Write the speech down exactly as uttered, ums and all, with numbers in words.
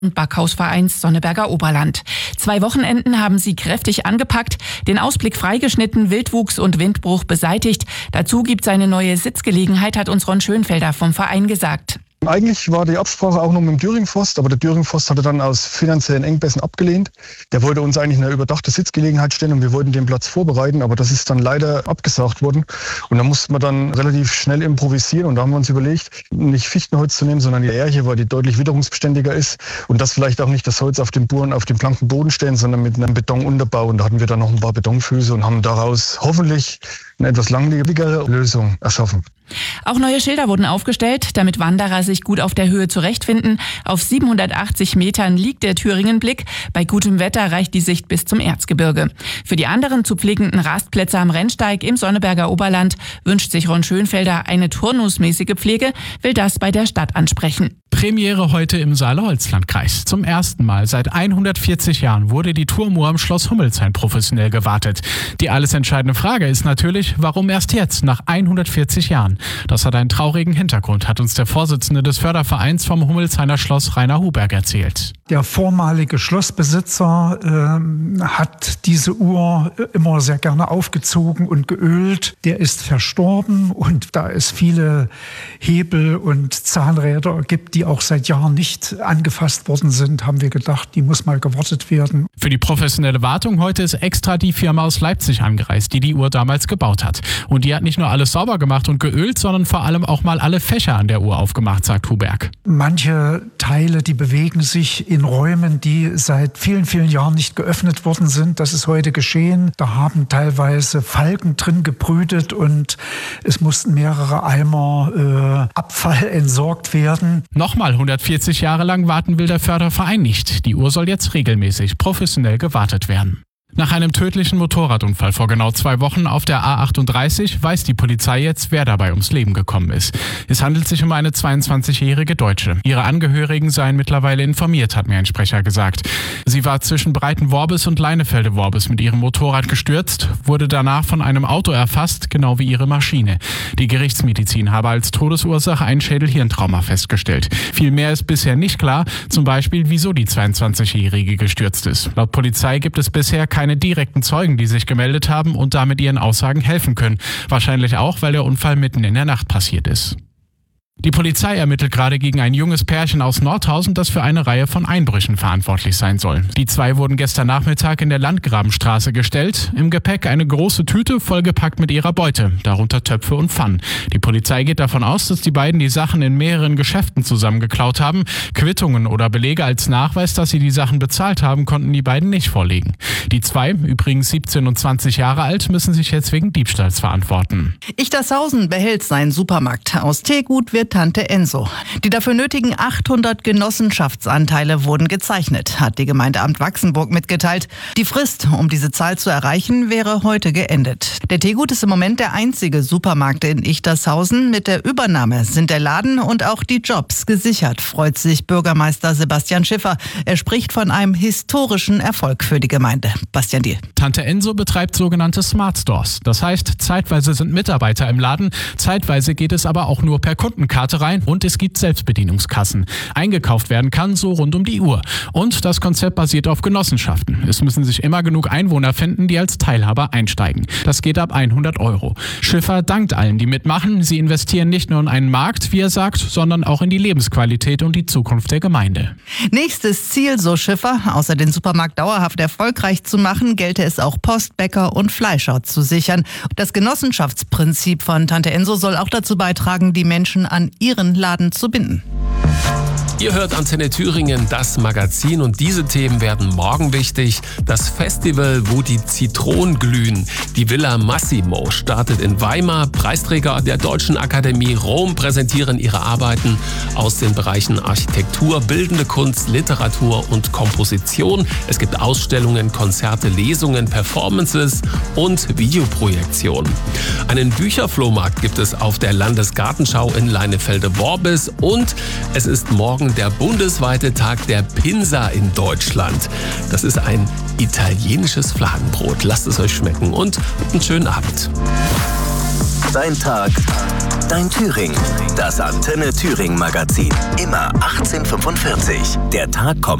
Backhausvereins Sonneberger Oberland. Zwei Wochenenden haben sie kräftig angepackt, den Ausblick freigeschnitten, Wildwuchs und Windbruch beseitigt. Dazu gibt's eine neue Sitzgelegenheit, hat uns Ron Schönfelder vom Verein gesagt. Eigentlich war die Absprache auch noch mit dem Döring-Forst, aber der Döring-Forst hatte dann aus finanziellen Engpässen abgelehnt. Der wollte uns eigentlich eine überdachte Sitzgelegenheit stellen und wir wollten den Platz vorbereiten, aber das ist dann leider abgesagt worden. Und da mussten wir dann relativ schnell improvisieren und da haben wir uns überlegt, nicht Fichtenholz zu nehmen, sondern die Lärche, weil die deutlich witterungsbeständiger ist und das vielleicht auch nicht das Holz auf dem Buren, auf dem blanken Boden stellen, sondern mit einem Betonunterbau. Und da hatten wir dann noch ein paar Betonfüße und haben daraus hoffentlich eine etwas langlebigere Lösung erschaffen. Auch neue Schilder wurden aufgestellt, damit Wanderer sich gut auf der Höhe zurechtfinden. Auf siebenhundertachtzig Metern liegt der Thüringenblick. Bei gutem Wetter reicht die Sicht bis zum Erzgebirge. Für die anderen zu pflegenden Rastplätze am Rennsteig im Sonneberger Oberland wünscht sich Ron Schönfelder eine turnusmäßige Pflege, will das bei der Stadt ansprechen. Premiere heute im Saale-Holzlandkreis. Zum ersten Mal seit hundertvierzig Jahren wurde die Turmuhr am Schloss Hummelsheim professionell gewartet. Die alles entscheidende Frage ist natürlich, warum erst jetzt, nach hundertvierzig Jahren? Das hat einen traurigen Hintergrund, hat uns der Vorsitzende des Fördervereins vom Hummelsheimer Schloss, Rainer Huberg, erzählt. Der vormalige Schlossbesitzer äh, hat diese Uhr immer sehr gerne aufgezogen und geölt. Der ist verstorben und da es viele Hebel und Zahnräder gibt, die auch seit Jahren nicht angefasst worden sind, haben wir gedacht, die muss mal gewartet werden. Für die professionelle Wartung heute ist extra die Firma aus Leipzig angereist, die die Uhr damals gebaut hat. Und die hat nicht nur alles sauber gemacht und geölt, sondern vor allem auch mal alle Fächer an der Uhr aufgemacht, sagt Huberg. Manche Teile, die bewegen sich in Räumen, die seit vielen, vielen Jahren nicht geöffnet worden sind. Das ist heute geschehen. Da haben teilweise Falken drin gebrütet und es mussten mehrere Eimer äh, Abfall entsorgt werden. Nochmal hundertvierzig Jahre lang warten will der Förderverein nicht. Die Uhr soll jetzt regelmäßig professionell gewartet werden. Nach einem tödlichen Motorradunfall vor genau zwei Wochen auf der A achtunddreißig weiß die Polizei jetzt, wer dabei ums Leben gekommen ist. Es handelt sich um eine zweiundzwanzigjährige Deutsche. Ihre Angehörigen seien mittlerweile informiert, hat mir ein Sprecher gesagt. Sie war zwischen Breitenworbis und Leinefelde-Worbis mit ihrem Motorrad gestürzt, wurde danach von einem Auto erfasst, genau wie ihre Maschine. Die Gerichtsmedizin habe als Todesursache ein Schädel-Hirntrauma festgestellt. Viel mehr ist bisher nicht klar, zum Beispiel, wieso die zweiundzwanzigjährige gestürzt ist. Laut Polizei gibt es bisher keine keine direkten Zeugen, die sich gemeldet haben und damit ihren Aussagen helfen können. Wahrscheinlich auch, weil der Unfall mitten in der Nacht passiert ist. Die Polizei ermittelt gerade gegen ein junges Pärchen aus Nordhausen, das für eine Reihe von Einbrüchen verantwortlich sein soll. Die zwei wurden gestern Nachmittag in der Landgrabenstraße gestellt. Im Gepäck eine große Tüte vollgepackt mit ihrer Beute, darunter Töpfe und Pfannen. Die Polizei geht davon aus, dass die beiden die Sachen in mehreren Geschäften zusammengeklaut haben. Quittungen oder Belege als Nachweis, dass sie die Sachen bezahlt haben, konnten die beiden nicht vorlegen. Die zwei, übrigens siebzehn und zwanzig Jahre alt, müssen sich jetzt wegen Diebstahls verantworten. Ichtershausen behält seinen Supermarkt. Aus Teegut wird Tante Enso. Die dafür nötigen achthundert Genossenschaftsanteile wurden gezeichnet, hat die Gemeindeamt Wachsenburg mitgeteilt. Die Frist, um diese Zahl zu erreichen, wäre heute geendet. Der Teegut ist im Moment der einzige Supermarkt in Ichtershausen. Mit der Übernahme sind der Laden und auch die Jobs gesichert, freut sich Bürgermeister Sebastian Schiffer. Er spricht von einem historischen Erfolg für die Gemeinde. Bastian Diel. Tante Enso betreibt sogenannte Smart Stores. Das heißt, zeitweise sind Mitarbeiter im Laden, zeitweise geht es aber auch nur per Kundenkarte rein und es gibt Selbstbedienungskassen. Eingekauft werden kann so rund um die Uhr. Und das Konzept basiert auf Genossenschaften. Es müssen sich immer genug Einwohner finden, die als Teilhaber einsteigen. Das geht ab hundert Euro. Schiffer dankt allen, die mitmachen. Sie investieren nicht nur in einen Markt, wie er sagt, sondern auch in die Lebensqualität und die Zukunft der Gemeinde. Nächstes Ziel, so Schiffer, außer den Supermarkt dauerhaft erfolgreich zu machen, gelte es auch Post, Bäcker und Fleischer zu sichern. Das Genossenschaftsprinzip von Tante Enso soll auch dazu beitragen, die Menschen an ihren Laden zu binden. Ihr hört Antenne Thüringen, das Magazin, und diese Themen werden morgen wichtig. Das Festival, wo die Zitronen glühen. Die Villa Massimo startet in Weimar. Preisträger der Deutschen Akademie Rom präsentieren ihre Arbeiten aus den Bereichen Architektur, bildende Kunst, Literatur und Komposition. Es gibt Ausstellungen, Konzerte, Lesungen, Performances und Videoprojektionen. Einen Bücherflohmarkt gibt es auf der Landesgartenschau in Leinefelde-Worbis und es ist morgen der bundesweite Tag der Pinsa in Deutschland. Das ist ein italienisches Fladenbrot. Lasst es euch schmecken und einen schönen Abend. Dein Tag, Dein Thüringen. Das Antenne Thüringen Magazin. Immer achtzehn Uhr fünfundvierzig. Der Tag kommt